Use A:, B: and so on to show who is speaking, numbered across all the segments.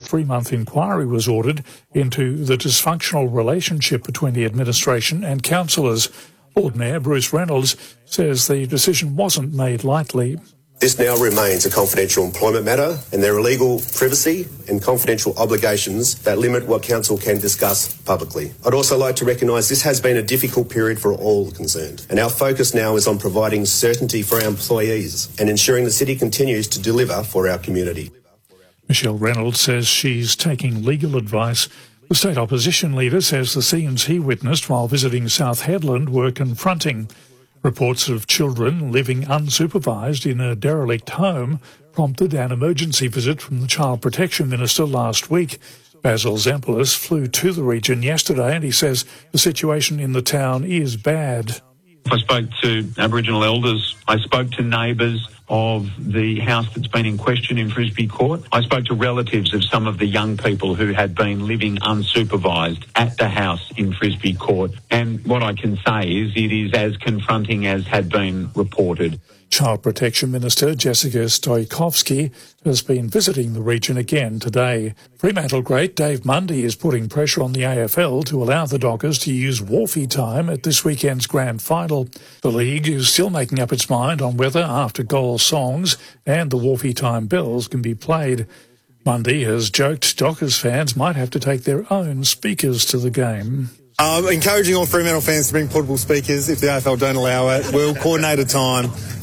A: 3-month inquiry was ordered into the dysfunctional relationship between the administration and councillors. Lord Mayor Bruce Reynolds says the decision wasn't made lightly.
B: This now remains a confidential employment matter, and there are legal privacy and confidential obligations that limit what council can discuss publicly. I'd also like to recognise this has been a difficult period for all concerned, and our focus now is on providing certainty for our employees and ensuring the city continues to deliver for our community.
A: Michelle Reynolds says she's taking legal advice. The state opposition leader says the scenes he witnessed while visiting South Headland were confronting. Reports of children living unsupervised in a derelict home prompted an emergency visit from the Child Protection Minister last week. Basil Zempilas flew to the region yesterday and he says the situation in the town is bad.
C: I spoke to Aboriginal elders. I spoke to neighbours of the house that's been in question in Frisbee Court. I spoke to relatives of some of the young people who had been living unsupervised at the house in Frisbee Court. And what I can say is it is as confronting as had been reported.
A: Child Protection Minister Jessica Stoikovsky has been visiting the region again today. Fremantle great Dave Mundy is putting pressure on the AFL to allow the Dockers to use Wharfie time at this weekend's grand final. The league is still making up its mind on whether after-goal songs and the Wharfie time bells can be played. Mundy has joked Dockers fans might have to take their own speakers to the game.
D: Encouraging all Fremantle fans to bring portable speakers if the AFL don't allow it. We'll coordinate a time.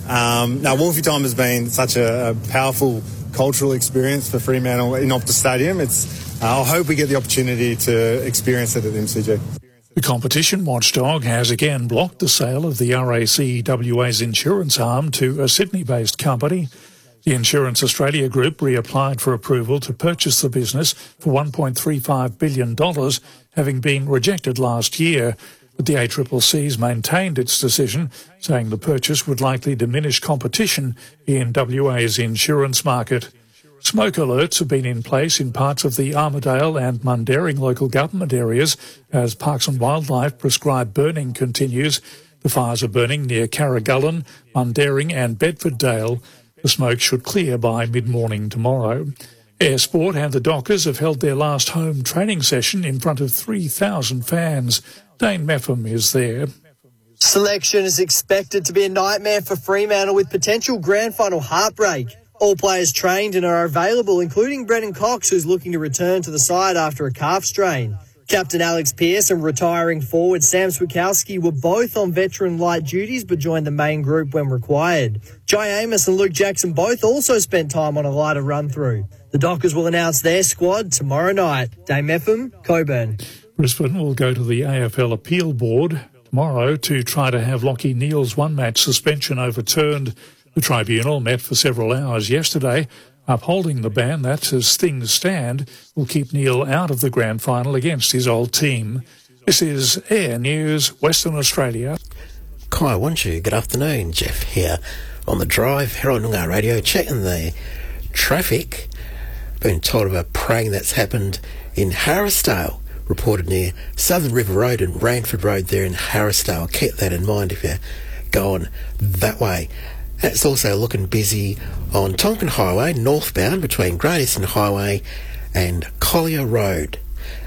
D: Wharfie time has been such a powerful cultural experience for Fremantle in Optus Stadium. I hope we get the opportunity to experience it at MCG.
A: The competition watchdog has again blocked the sale of the RACWA's insurance arm to a Sydney-based company. The Insurance Australia Group reapplied for approval to purchase the business for $1.35 billion, having been rejected last year. But the ACCC's maintained its decision, saying the purchase would likely diminish competition in WA's insurance market. Smoke alerts have been in place in parts of the Armidale and Mundaring local government areas as Parks and Wildlife prescribed burning continues. The fires are burning near Carragullen, Mundaring and Bedfordale. The smoke should clear by mid-morning tomorrow. Air Sport and the Dockers have held their last home training session in front of 3,000 fans. Dane Meffam is there.
E: Selection is expected to be a nightmare for Fremantle with potential grand final heartbreak. All players trained and are available, including Brennan Cox, who's looking to return to the side after a calf strain. Captain Alex Pearce and retiring forward Sam Swikowski were both on veteran light duties but joined the main group when required. Jai Amos and Luke Jackson both also spent time on a lighter run-through. The Dockers will announce their squad tomorrow night. Dame Ephraim, Coburn.
A: Brisbane will go to the AFL Appeal Board tomorrow to try to have Lachie Neale's one-match suspension overturned. The tribunal met for several hours yesterday, upholding the ban that, as things stand, will keep Neale out of the grand final against his old team. This is Air News, Western Australia.
F: Kai Wanshu, good afternoon. Jeff here on the drive here on Noongar Radio, checking the traffic. Been told of a praying that's happened in Harrisdale, reported near Southern River Road and Ranford Road there in Harrisdale. Keep that in mind if you're going that way. It's also looking busy on Tonkin Highway, northbound between Great Eastern Highway and Collier Road.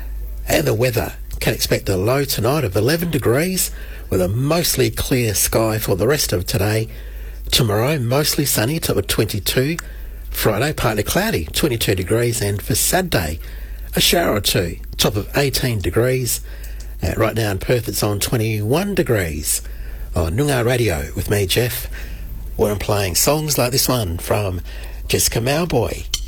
F: And the weather, can expect a low tonight of 11 degrees with a mostly clear sky for the rest of today. Tomorrow, mostly sunny, top of 22. Friday, partly cloudy, 22 degrees. And for Saturday, a shower or two, top of 18 degrees. Right now in Perth, it's on 21 degrees. On Noongar Radio with me, Jeff, where I'm playing songs like this one from Jessica Mauboy.